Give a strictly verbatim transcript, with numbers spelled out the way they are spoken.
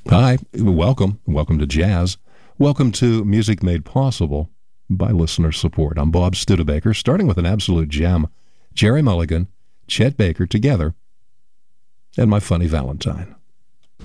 Hi, welcome. Welcome to Jazz. Welcome to Music Made Possible by listener support. I'm Bob Studebaker, starting with an absolute gem. Jerry Mulligan, Chet Baker together, and My Funny Valentine.